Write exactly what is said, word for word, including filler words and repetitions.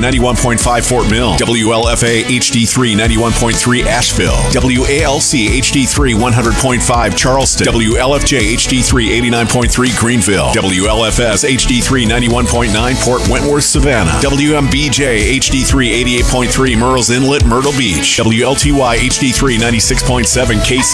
ninety-one point five Fort Mill, W L F A H D three ninety-one point three Asheville, W A L C H D three one hundred point five Charleston, W L F J H D three eighty-nine point three Greenville, W L F S H D three ninety-one point nine Port Wentworth, Savannah, W M B J H D three eighty-eight point three Murrells Inlet, Myrtle Beach, W L T Y H D three ninety-six point seven K C